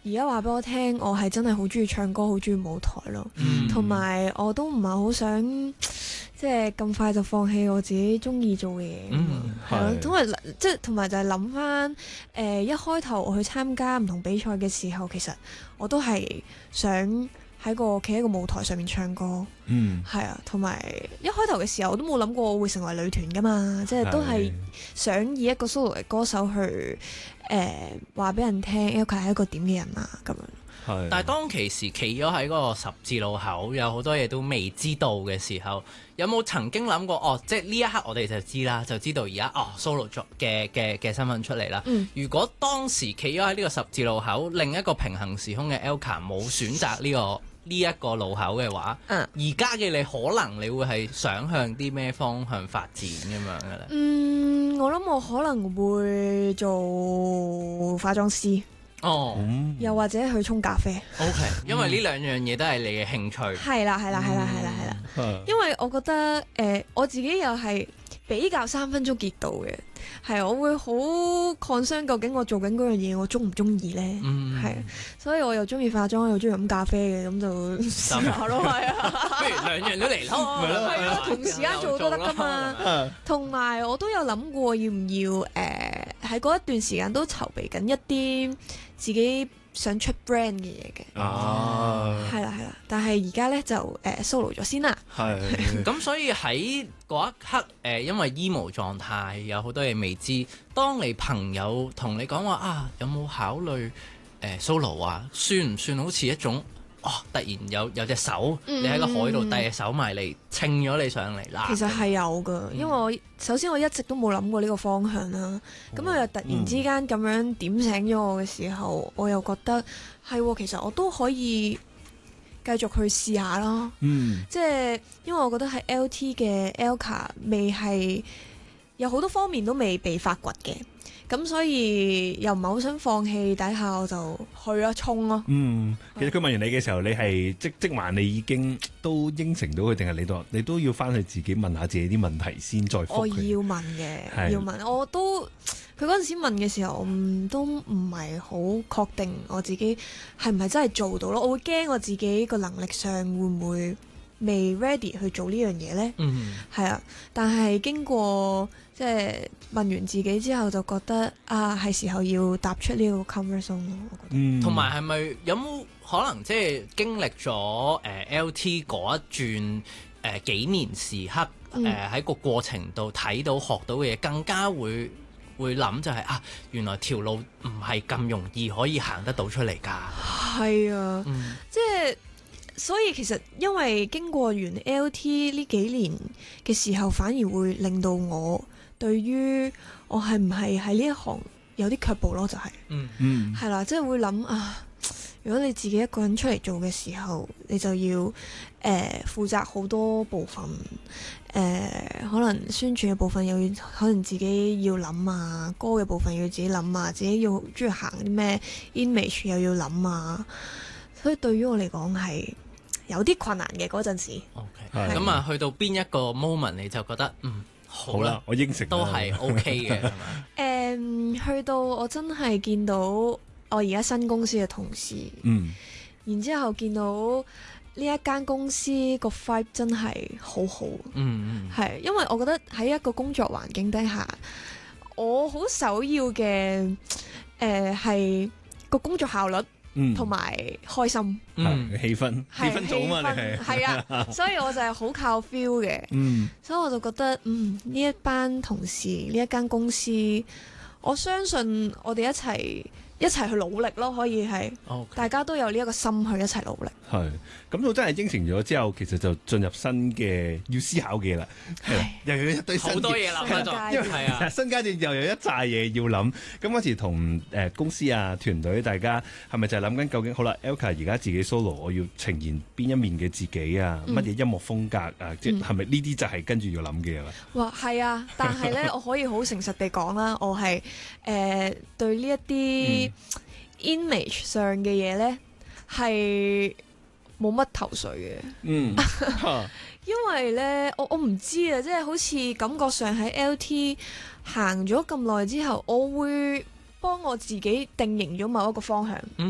而家話俾我聽，我係真係好中意唱歌，好中意舞台咯，同埋我都唔係好想即係咁快就放棄我自己中意做嘅嘢，係咯，因為即係同埋就係諗翻一開頭我去參加唔同比賽嘅時候，其實我都係想企喺個舞台上面唱歌，係啊，同埋一開頭嘅時候我都冇諗過我會成為女團噶嘛，即係都係想以一個 solo 嘅歌手去話俾人聽，Elka 係一個點嘅人啊咁樣。 但係當其時企咗喺嗰個十字路口，有好多嘢都未知道嘅時候，有冇曾經諗過？即係呢一刻我哋就知啦，就知道而家solo 嘅身份出嚟啦。如果當時企咗喺呢個十字路口，另一個平行時空嘅 Elka 冇選擇呢一個路口嘅話，而家嘅你可能你會係想向啲咩方向發展咁樣嘅咧？ 我諗我可能會做化妝師。又或者去沖咖啡。 OK， 因為呢兩樣嘢都係你嘅興趣。 係啦。因為我覺得我自己又係比較3分鐘熱度嘅，係我會好 concern 究竟我做緊嗰樣嘢我中唔中意咧？係，所以我又中意化妝，又中意飲咖啡嘅，咁就試下咯，係啊。 不如兩樣都嚟咯， 係咯，同時間做都得噶嘛。同埋我都有諗過要唔要喺嗰一段時間都籌備緊一啲自己想出 brand 嘅嘢嘅，係啦，但係而家咧就solo 咗先啦。 咁所以喺嗰一刻因為 emo 狀態有好多嘢未知，當你朋友同你講話有冇考慮solo 啊？算唔算好似一種突然有隻手，你喺個海度遞隻手埋嚟，稱咗你上嚟啦？ 其實係有㗎，因為首先我一直都冇諗過呢個方向啦。咁我又突然之間咁樣點醒咗我嘅時候，我又覺得係其實我都可以繼續去試下咯。即係因為我覺得喺 LT 嘅 Elka 未係有好多方面都未被發掘嘅。咁所以又唔係好想放棄，底下我就去衝咯。 其實佢問完你嘅時候，你係即還你已經都應承到佢，定係你都要翻去自己問下自己啲問題先再覆佢？ 我要問嘅，要問。我都佢嗰陣時問嘅時候，我都唔係好確定我自己係唔係真係做到咯。我會驚我自己個能力上會唔會未 ready 去做呢樣嘢呢？係啊，但係經過即係問完自己之後，就覺得係時候要踏出呢個 comfort zone 咯。我覺得， 同埋係咪有冇可能即係經歷咗LT 嗰一轉幾年時刻喺個過程度睇到學到嘅嘢，更加會諗就係原來條路唔係咁容易可以行得到出嚟㗎。 係啊，即係。所以其實因為經過完 LT 呢幾年嘅時候，反而會令到我對於我係唔係喺呢一行有啲卻步咯，就係係啦，即係會諗如果你自己一個人出嚟做嘅時候，你就要負責好多部分，可能宣傳嘅部分又要可能自己要諗歌嘅部分要自己諗自己要中意行啲咩 image 又要諗所以對於我嚟講係有啲困難嘅嗰陣時。 OK， 咁去到邊一個 moment 你就覺得好啦， 我應承都係 OK 嘅係咪？去到我真係見到我而家新公司嘅同事，然之後見到呢一間公司個 vibe 真係好好，係因為我覺得喺一個工作環境底下，我好首要嘅係個工作效率。同埋開心， 氣氛組嘛，你係啊，所以我就係好靠 feel 嘅，所以我就覺得呢一班同事呢一間公司，我相信我哋一齊去努力咯，可以係大家都有呢一個心去一齊努力。 係咁，我真係應承咗之後，其實就進入新嘅要思考嘅啦，又有一堆好多嘢諗， 因為新階段又有一紮嘢要諗。咁嗰時同公司團隊大家係咪就係諗緊究竟好啦 Elka 而家自己 solo， 我要呈現邊一面嘅自己乜嘢音樂風格即係咪呢啲就係跟住要諗嘅啦？ 哇，係啊！但係咧，我可以好誠實地講啦，我係對呢一啲image 上嘅嘢咧係冇乜頭緒嘅。因為咧，我唔知即係好似感覺上喺 LT 行咗咁耐之後，我會幫我自己定型咗某一個方向。